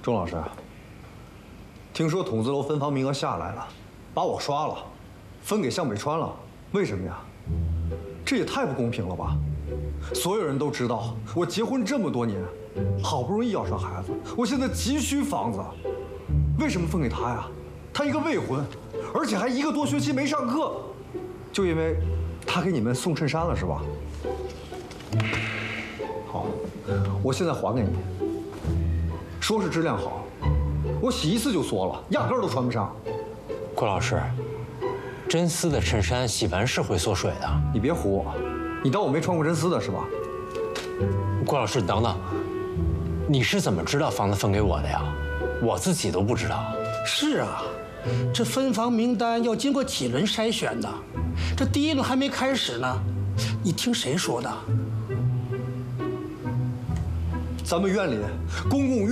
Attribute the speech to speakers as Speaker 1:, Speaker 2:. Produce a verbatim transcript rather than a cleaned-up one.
Speaker 1: 钟老师，听说筒子楼分房名额下来了，把我刷了，分给向北川了，为什么呀？这也太不公平了吧！所有人都知道，我结婚这么多年，好不容易要上孩子，我现在急需房子，为什么分给他呀？他一个未婚，而且还一个多学期没上课，就因为他给你们送衬衫了是吧？好，我现在还给你。说是质量好，我洗一次就缩了，压根儿都穿不上。
Speaker 2: 顾老师，真丝的衬衫洗完是会缩水的。
Speaker 1: 你别唬我，你当我没穿过真丝的是吧？
Speaker 2: 顾老师，你等等，你是怎么知道房子分给我的呀？我自己都不知道。
Speaker 3: 是啊，这分房名单要经过几轮筛选的，这第一轮还没开始呢。你听谁说的？
Speaker 1: 咱们院里公共